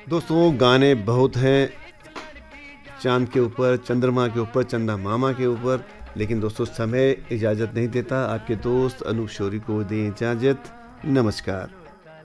दोस्तों गाने बहुत हैं, चांद के ऊपर, चंद्रमा के ऊपर, चंदा मामा के ऊपर, लेकिन दोस्तों समय इजाज़त नहीं देता। आपके दोस्त अनूप शौरी को दें इजाज़त। नमस्कार।